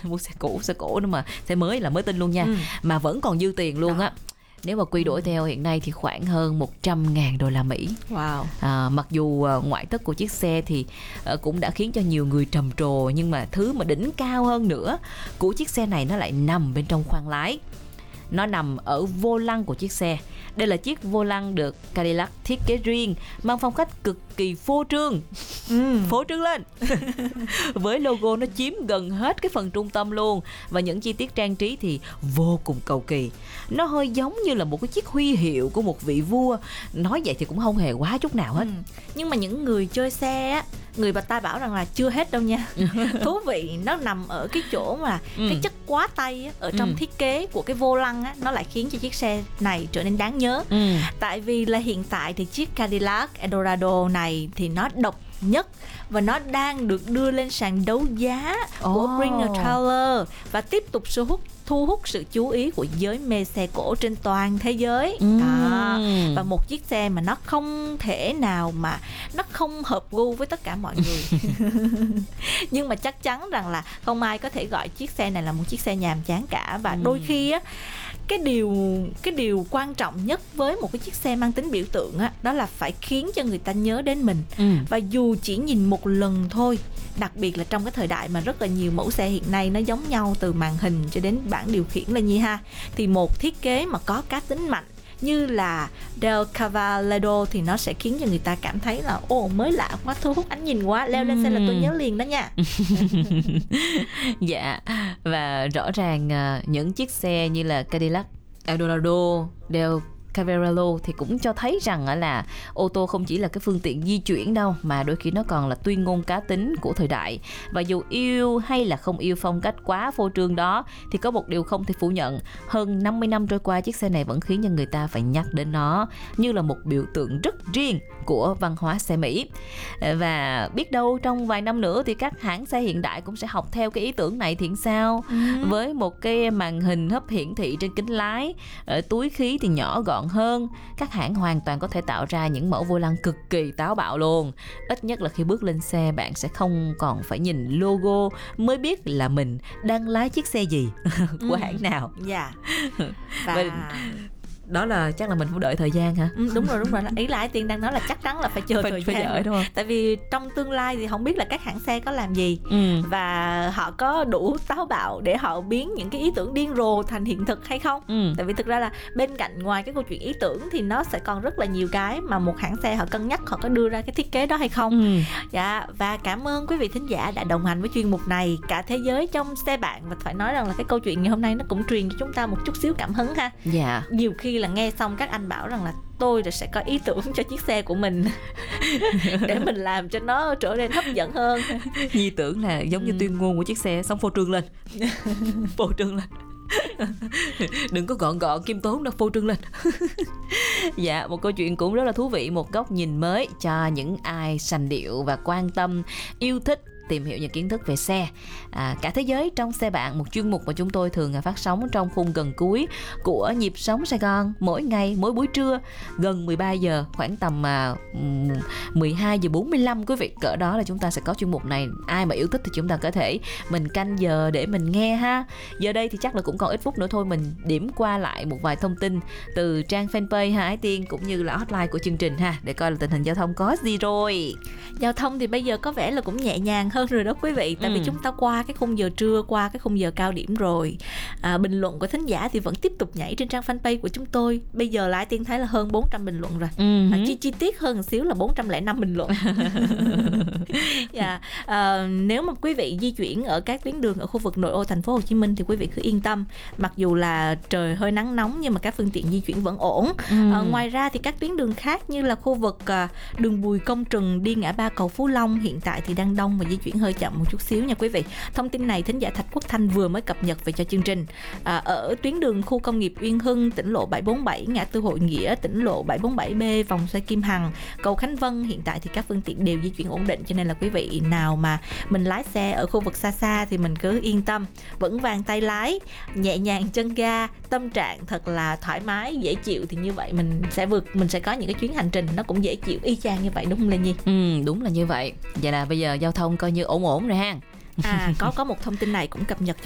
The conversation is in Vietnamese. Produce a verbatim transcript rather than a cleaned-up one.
mua xe cũ, xe cũ nữa mà xe mới là mới tinh luôn nha. ừ. Mà vẫn còn dư tiền luôn á. Nếu mà quy đổi theo hiện nay thì khoảng hơn một trăm ngàn đô la Mỹ. Wow. À, mặc dù uh, ngoại thất của chiếc xe thì uh, cũng đã khiến cho nhiều người trầm trồ, nhưng mà thứ mà đỉnh cao hơn nữa của chiếc xe này nó lại nằm bên trong khoang lái. Nó nằm ở vô lăng của chiếc xe. Đây là chiếc vô lăng được Cadillac thiết kế riêng, mang phong cách cực kỳ phô trương. ừ. Phô trương lên. Với logo nó chiếm gần hết cái phần trung tâm luôn. Và những chi tiết trang trí thì vô cùng cầu kỳ. Nó hơi giống như là một cái chiếc huy hiệu của một vị vua. Nói vậy thì cũng không hề quá chút nào hết. ừ. Nhưng mà những người chơi xe á, người bà ta bảo rằng là chưa hết đâu nha. Thú vị nó nằm ở cái chỗ mà ừ. cái chất quá tay á, ở trong ừ. thiết kế của cái vô lăng á, nó lại khiến cho chiếc xe này trở nên đáng nhớ. ừ. Tại vì là hiện tại thì chiếc Cadillac Eldorado này thì nó độc nhất và nó đang được đưa lên sàn đấu giá oh. của Bring a Trailer và tiếp tục thu hút thu hút sự chú ý của giới mê xe cổ trên toàn thế giới. mm. Đó. Và một chiếc xe mà nó không thể nào mà nó không hợp gu với tất cả mọi người. Nhưng mà chắc chắn rằng là không ai có thể gọi chiếc xe này là một chiếc xe nhàm chán cả. Và mm. đôi khi á, cái điều cái điều quan trọng nhất với một cái chiếc xe mang tính biểu tượng á, đó là phải khiến cho người ta nhớ đến mình. ừ. Và dù chỉ nhìn một lần thôi, đặc biệt là trong cái thời đại mà rất là nhiều mẫu xe hiện nay nó giống nhau từ màn hình cho đến bảng điều khiển là nhi ha, thì một thiết kế mà có cá tính mạnh như là Del Cavallero thì nó sẽ khiến cho người ta cảm thấy là ồ, mới lạ quá, thu hút ánh nhìn quá, leo lên xe là tôi nhớ liền đó nha. Dạ, và rõ ràng những chiếc xe như là Cadillac Eldorado, Del Cavallero thì cũng cho thấy rằng là ô tô không chỉ là cái phương tiện di chuyển đâu, mà đôi khi nó còn là tuyên ngôn cá tính của thời đại. Và dù yêu hay là không yêu phong cách quá phô trương đó, thì có một điều không thể phủ nhận, hơn năm mươi năm trôi qua, chiếc xe này vẫn khiến cho người ta phải nhắc đến nó như là một biểu tượng rất riêng của văn hóa xe Mỹ. Và biết đâu trong vài năm nữa thì các hãng xe hiện đại cũng sẽ học theo cái ý tưởng này thì sao? ừ. Với một cái màn hình hấp hiển thị trên kính lái, túi khí thì nhỏ gọn hơn, các hãng hoàn toàn có thể tạo ra những mẫu vô lăng cực kỳ táo bạo luôn. Ít nhất là khi bước lên xe, bạn sẽ không còn phải nhìn logo mới biết là mình đang lái chiếc xe gì của ừ. hãng nào. Dạ. Yeah. Và Mình... đó là chắc là mình phải đợi thời gian hả? Ừ, đúng rồi, đúng rồi. Ý là Tiên đang nói là chắc chắn là phải chờ phải, thời phải gian. Đợi, đúng không? Tại vì trong tương lai thì không biết là các hãng xe có làm gì ừ. và họ có đủ táo bạo để họ biến những cái ý tưởng điên rồ thành hiện thực hay không. ừ. Tại vì thực ra là bên cạnh ngoài cái câu chuyện ý tưởng thì nó sẽ còn rất là nhiều cái mà một hãng xe họ cân nhắc, họ có đưa ra cái thiết kế đó hay không. ừ. Dạ, và cảm ơn quý vị thính giả đã đồng hành với chuyên mục này, cả thế giới trong xe bạn. Và phải nói rằng là cái câu chuyện ngày hôm nay nó cũng truyền cho chúng ta một chút xíu cảm hứng ha. Dạ. Nhiều khi là nghe xong các anh bảo rằng là tôi sẽ có ý tưởng cho chiếc xe của mình để mình làm cho nó trở nên hấp dẫn hơn. Nhi tưởng là giống như ừ. tuyên ngôn của chiếc xe, xong phô trương lên. Phô trương lên. Đừng có gọn gọn kim tốn đâu, phô trương lên. Dạ, một câu chuyện cũng rất là thú vị, một góc nhìn mới cho những ai sành điệu và quan tâm, yêu thích tìm hiểu những kiến thức về xe. À, cả thế giới trong xe bạn, một chuyên mục mà chúng tôi thường phát sóng trong khung gần cuối của Nhịp Sống Sài Gòn, mỗi ngày, mỗi buổi trưa gần mười ba giờ, khoảng tầm uh, mười hai giờ bốn mươi lăm, quý vị, cỡ đó là chúng ta sẽ có chuyên mục này. Ai mà yêu thích thì chúng ta có thể mình canh giờ để mình nghe ha. Giờ đây thì chắc là cũng còn ít phút nữa thôi, mình điểm qua lại một vài thông tin từ trang fanpage ha Ái Tiên, cũng như là hotline của chương trình ha, để coi là tình hình giao thông có gì rồi. Giao thông thì bây giờ có vẻ là cũng nhẹ nhàng hơn rồi đó quý vị. Tại ừ. vì chúng ta qua cái khung giờ trưa, qua cái khung giờ cao điểm rồi. à, Bình luận của thính giả thì vẫn tiếp tục nhảy trên trang fanpage của chúng tôi. Bây giờ lại Tiên thấy là hơn bốn trăm bình luận rồi. ừ. à, chi, chi tiết hơn một xíu là bốn trăm lẻ năm bình luận. yeah. à, Nếu mà quý vị di chuyển ở các tuyến đường ở khu vực nội ô thành phố Hồ Chí Minh thì quý vị cứ yên tâm. Mặc dù là trời hơi nắng nóng nhưng mà các phương tiện di chuyển vẫn ổn. ừ. à, Ngoài ra thì các tuyến đường khác như là khu vực à, đường Bùi Công Trừng đi ngã ba cầu Phú Long hiện tại thì đang đông và di chuyển hơi chậm một chút xíu nha quý vị. Thông tin này thính giả Thạch Quốc Thanh vừa mới cập nhật về cho chương trình. à, Ở tuyến đường khu công nghiệp Uyên Hưng, tỉnh lộ bảy bốn bảy, ngã tư Hội Nghĩa, tỉnh lộ bảy bốn bảy B, vòng xoay Kim Hằng, cầu Khánh Vân, hiện tại thì các phương tiện đều di chuyển ổn định. Cho nên là quý vị nào mà mình lái xe ở khu vực xa xa thì mình cứ yên tâm, vững vàng tay lái, nhẹ nhàng chân ga, tâm trạng thật là thoải mái, dễ chịu, thì như vậy mình sẽ vượt mình sẽ có những cái chuyến hành trình nó cũng dễ chịu y chang như vậy, đúng không Lê Nhi? Ừ, đúng là như vậy. Vậy là bây giờ giao thông coi như ổn ổn rồi ha. À, có có một thông tin này cũng cập nhật